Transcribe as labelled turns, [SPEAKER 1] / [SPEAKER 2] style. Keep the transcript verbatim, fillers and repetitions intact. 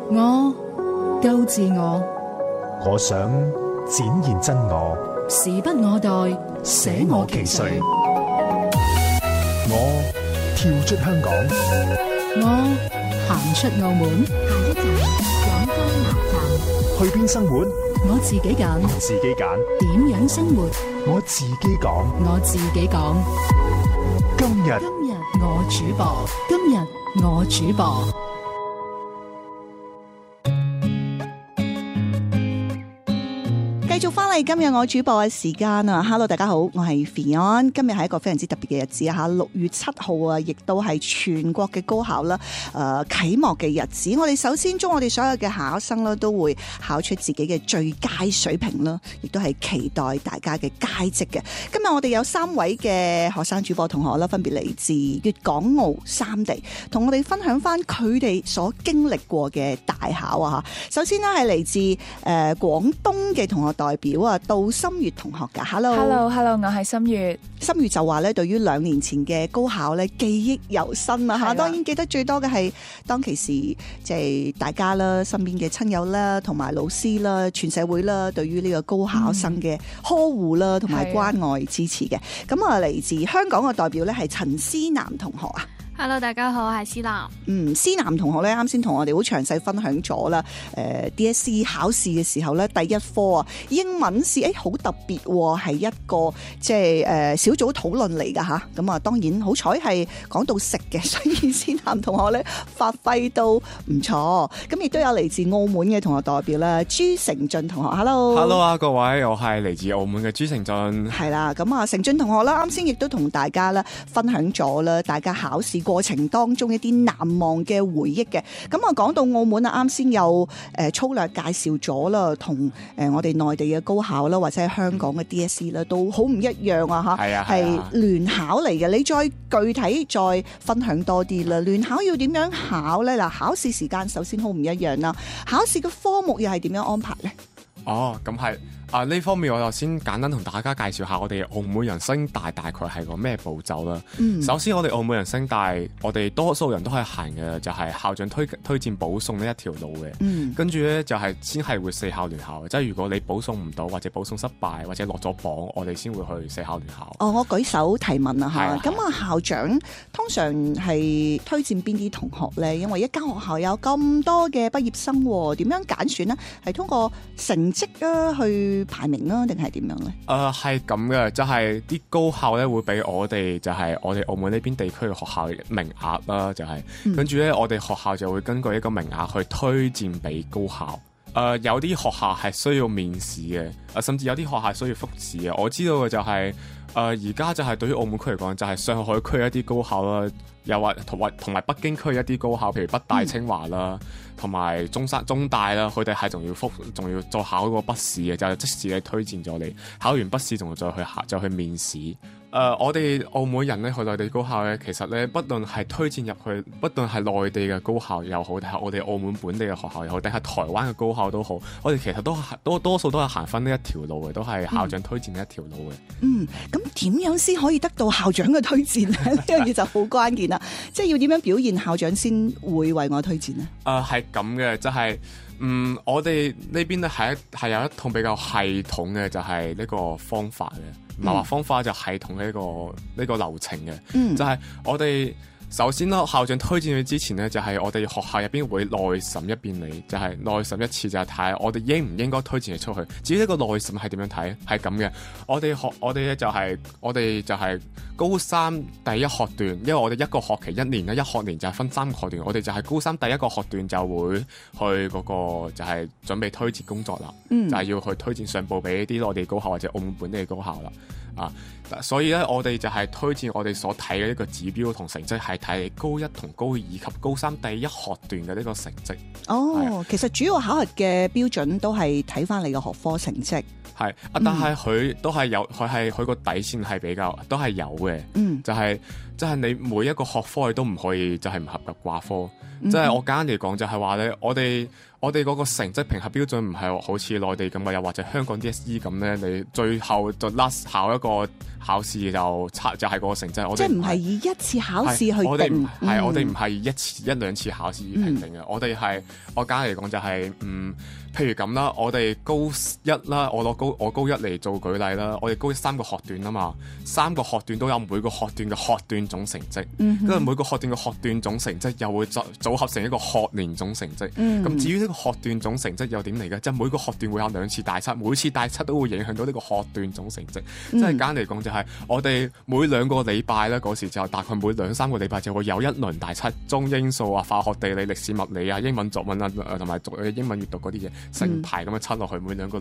[SPEAKER 1] 我鬥自我，
[SPEAKER 2] 我想展現真我，
[SPEAKER 1] 時不我待，捨我其誰。
[SPEAKER 2] 我跳出香港，
[SPEAKER 1] 我行出澳門，
[SPEAKER 3] 下一站廣州南站。
[SPEAKER 2] 去邊生活？
[SPEAKER 1] 我自己揀，
[SPEAKER 2] 自己揀。
[SPEAKER 1] 點樣生活？
[SPEAKER 2] 我自己講。
[SPEAKER 1] 我自己講。
[SPEAKER 2] 今日
[SPEAKER 1] 今日我主播，今日我主播。
[SPEAKER 4] 繼續翻嚟今日我主播嘅時間啊 ！Hello， 大家好，我係 Fion。今日係一個非常之特別嘅日子啊！嚇，六月七號啊，亦都係全國嘅高考啦，誒、呃、啟幕嘅日子。我哋首先祝我哋所有嘅考生啦，都會考出自己嘅最佳水平啦，亦都係期待大家嘅佳績嘅。今日我哋有三位嘅學生主播同學啦，分別嚟自粵港澳三地，同我哋分享翻佢哋所經歷過嘅大考啊！嚇，首先呢係嚟自誒、呃、廣東嘅同學代表啊，杜心月同學噶
[SPEAKER 5] ，Hello，Hello， 我係心月。
[SPEAKER 4] 心月就話咧，對於兩年前嘅高考咧，記憶猶新啊吓。當然記得最多嘅係當其時，即係大家啦，身邊嘅親友啦，同埋老師啦，全社會啦，對於呢個高考生嘅呵護啦，同埋關愛支持嘅。咁啊，嚟自香港嘅代表咧係陳思南同學啊。
[SPEAKER 6] Hello， 大家好，我係思南。
[SPEAKER 4] 嗯，思南同學咧，啱先同我哋好詳細分享咗啦。誒、呃、D S E 考試嘅時候咧，第一科啊，英文試誒好特別喎，係一個即係誒小組討論嚟㗎吓。咁啊，當然好彩係講到食嘅，所以思南同學咧發揮都唔錯。咁亦都有嚟自澳門嘅同學代表啦，朱成俊同學。Hello，Hello
[SPEAKER 7] 啊，各位，我係嚟自澳門嘅朱成俊。
[SPEAKER 4] 係啦，咁啊，成俊同學啦，啱先亦都同大家啦分享咗啦，大家考試過程當中一啲難忘嘅回憶嘅。咁啊，講到澳門啊，啱先有誒粗略介紹咗啦，同誒我哋內地嘅高考啦，或者係香港嘅 D S E 啦，都好唔一樣啊！嚇，
[SPEAKER 7] 係啊，
[SPEAKER 4] 係聯考嚟嘅。你再具體再分享多啲啦。聯考要點樣考咧？嗱，考試時間首先好唔一樣啦。考試嘅科目又係點樣安排咧？
[SPEAKER 7] 哦，咁係。啊！呢方面我就先簡單同大家介紹下我哋澳門人升大大概係個咩步驟啦。嗯、首先我哋澳門人升大，我哋多數人都係行嘅就係校長推推薦保送呢一條路嘅。嗯、跟住咧就係先係會四校聯考嘅，即係如果你保送唔到或者保送失敗或者落咗榜，我哋先會去四校聯考。
[SPEAKER 4] 哦，我舉手提問啊嚇。咁啊，校長通常係推薦邊啲同學咧？因為一間學校有咁多嘅畢業生，點樣揀選呢？係通過成績啊去排名啦，定係點樣咧？
[SPEAKER 7] 誒係咁嘅，就係、是、啲高校咧會俾我哋就係我哋澳門呢邊地區嘅學校名額啦，就係、是嗯、跟住咧我哋學校就會根據一個名額去推薦俾高校。誒、呃、有啲學校係需要面試嘅，誒、呃、甚至有啲學校需要複試嘅。我知道嘅就係誒而家就係對於澳門區嚟講，就係上海區一啲高考啦，又或同埋同埋北京區一啲高考，譬如北大、清華啦。嗯同埋中山、中大啦，佢哋係仲要複，仲要再考個筆試嘅，就係、是、即使你推薦咗你，考完筆試仲要再去考，再去面試。誒、呃，我哋澳門人咧去內地高考咧，其實咧不論係推薦入去，不論係內地嘅高校又好，定係我哋澳門本地嘅學校又好，定係台灣嘅高校都好，我哋其實都係多多數都係行翻呢一條路嘅，都係校長推薦呢一條路嘅。
[SPEAKER 4] 嗯，咁點樣先可以得到校長嘅推薦咧？呢樣嘢就好關鍵啦，即係要點樣表現校長先會為我推薦呢？誒、
[SPEAKER 7] 呃，係。咁嘅，就係、是，嗯，我哋呢邊咧係一係有一套比較系統嘅，就係呢個方法嘅，唔係話方法就系統嘅呢個呢、呢個流程嘅，嗯、就係我哋。首先啦，校長推薦你之前呢，就係、是、我哋學校入邊會內審一遍你，就係、是、內審一次就係睇我哋應唔應該推薦你出去。至於呢個內審係點樣睇，係咁嘅。我哋學我哋咧就係、是、我哋就係高三第一學段，因為我哋一個學期一年咧，一學年就係分三個學段，我哋就係高三第一個學段就會去嗰個就係準備推薦工作啦，嗯、就係要去推薦上報俾啲內地高校或者澳門本地嘅高校啦。啊，所以咧，我哋就係推薦我哋所睇嘅一個指標同成績，係睇你高一同高二以及高三第一學段嘅呢個成績。
[SPEAKER 4] 哦，是其實主要考核嘅標準都係睇翻你嘅學科成績。
[SPEAKER 7] 係啊，但係佢都係有，佢係佢個底線係比較都係有嘅。嗯，就係即係你每一個學科你都唔可以就係唔合格掛科。
[SPEAKER 4] 嗯、
[SPEAKER 7] 即係我簡單嚟講就係話咧，我哋我哋嗰個成績評核標準唔係好似內地咁嘅，又或者香港 D S E 咁咧，你最後就 last 考一個考試就測就係、是、嗰個成績。我哋
[SPEAKER 4] 即係唔係以一次考試去定？
[SPEAKER 7] 我哋唔係、
[SPEAKER 4] 嗯、
[SPEAKER 7] 我哋唔係一次一兩次考試而評定嘅。嗯、我哋係我簡單嚟講就係、是、嗯。譬如咁啦，我哋高一啦，我攞高我高一嚟做舉例啦，我哋高一三個學段啊嘛，三個學段都有每個學段嘅學段總成績，跟住、嗯、每個學段嘅學段總成績又會組組合成一個學年總成績。咁、嗯、至於呢個學段總成績又點嚟嘅？即係每個學段會有兩次大測，每次大測都會影響到呢個學段總成績。即係簡單嚟講就係我哋每兩個禮拜咧嗰時就大概每兩三個禮拜就會有一輪大測，中英數啊、化學、地理、歷史、物理啊、英文作文啊同埋讀英文閱讀嗰啲嘢。成排咁樣測落去，每兩個